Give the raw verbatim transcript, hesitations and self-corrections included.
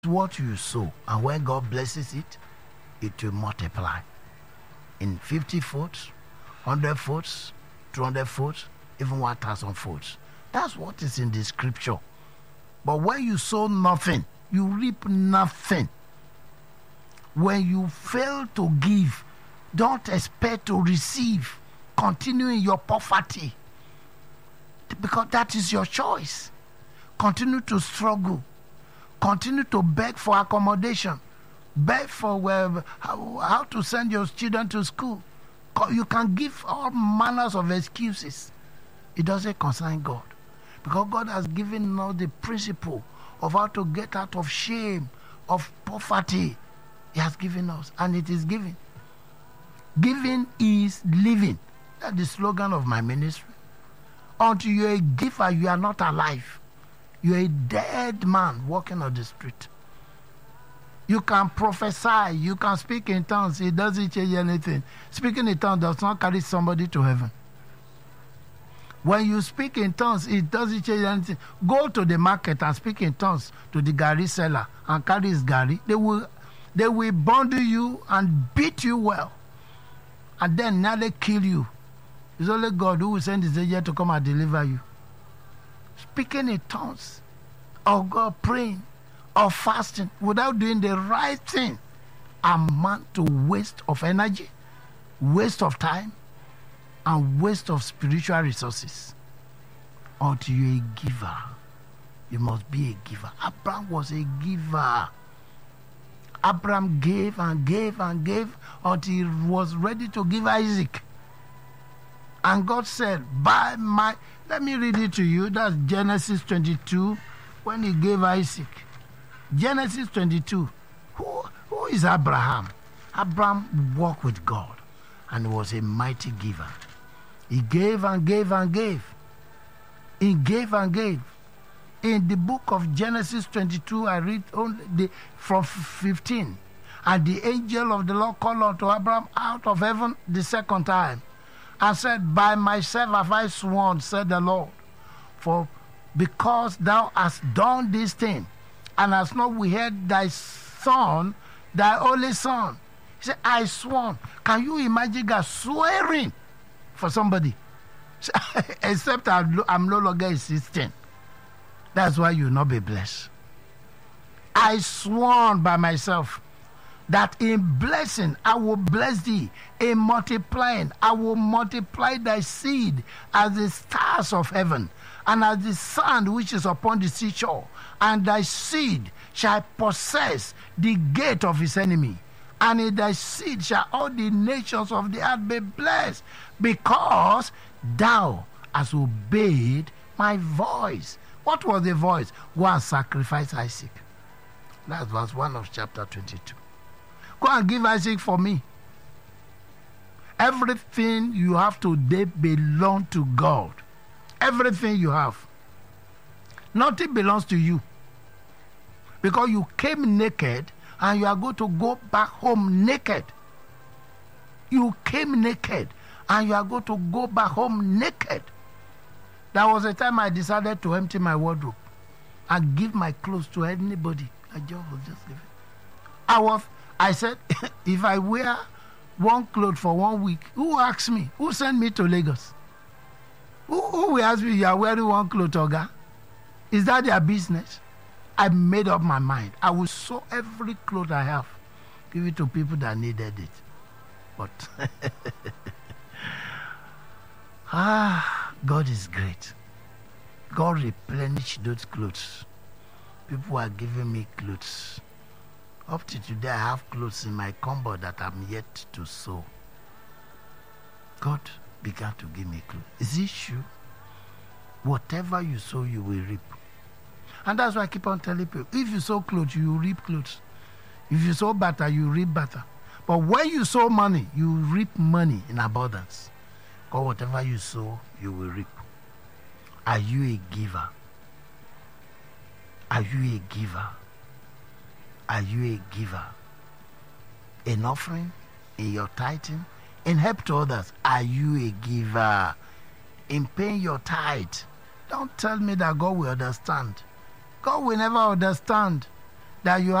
what you sow, and when God blesses it, it will multiply in fifty folds, one hundred folds, two hundred folds, even one thousand folds. That's what is in the scripture. But when you sow nothing, you reap nothing. When you fail to give, don't expect to receive. Continue in your poverty, because that is your choice. Continue to struggle. Continue to beg for accommodation. Beg for where, how, how to send your children to school. You can give all manners of excuses. It doesn't concern God. Because God has given us the principle of how to get out of shame, of poverty. He has given us, and it is giving. Giving is living. That's the slogan of my ministry. Until you're a giver, you are not alive. You're a dead man walking on the street. You can prophesy, you can speak in tongues, it doesn't change anything. Speaking in tongues does not carry somebody to heaven. When you speak in tongues, it doesn't change anything. Go to the market and speak in tongues to the gari seller and carry his gari. They will, they will bundle you and beat you well, and then nearly kill you. It's only God who will send his angel to come and deliver you. Speaking in tongues, or God praying, or fasting, without doing the right thing, amount to waste of energy, waste of time, and waste of spiritual resources. Until you're a giver, you must be a giver. Abraham was a giver. Abraham gave and gave and gave until he was ready to give Isaac. And God said, by my, let me read it to you. That's Genesis twenty-two, when he gave Isaac. Genesis twenty-two. Who, who is Abraham? Abraham walked with God and was a mighty giver. He gave and gave and gave. He gave and gave. In the book of Genesis twenty-two, I read only the, from fifteen. And the angel of the Lord called unto Abraham out of heaven the second time, and said, by myself have I sworn, said the Lord, for because thou hast done this thing, and hast not withheld thy son, thy only son. He said, I sworn. Can you imagine God swearing for somebody? Except I'm no longer existing. That's why you will not be blessed. I sworn by myself that in blessing I will bless thee, in multiplying I will multiply thy seed as the stars of heaven, and as the sand which is upon the seashore, and thy seed shall possess the gate of his enemy, and in thy seed shall all the nations of the earth be blessed, because thou hast obeyed my voice. What was the voice? Go and sacrifice Isaac. That's verse one of chapter twenty-two. Go and give Isaac for me. Everything you have today belongs to God. Everything you have. Nothing belongs to you. Because you came naked and you are going to go back home naked. You came naked and you are going to go back home naked. There was a time I decided to empty my wardrobe and give my clothes to anybody. I just was just giving. I was, I said, if I wear one cloth for one week, who asked me? Who sent me to Lagos? Who, who will ask me, you are wearing one cloth, Oga? Is that their business? I made up my mind. I will sew every cloth I have, give it to people that needed it. But, ah, God is great. God replenished those clothes. People are giving me clothes. Up to today, I have clothes in my cupboard that I'm yet to sew. God began to give me clothes. Is it true? Whatever you sow, you will reap. And that's why I keep on telling people, if you sow clothes, you reap clothes. If you sow butter, you reap butter. But when you sow money, you reap money in abundance. Because whatever you sow, you will reap. Are you a giver? Are you a giver? Are you a giver? In offering, in your tithing, in help to others, are you a giver? In paying your tithe, don't tell me that God will understand. God will never understand. that you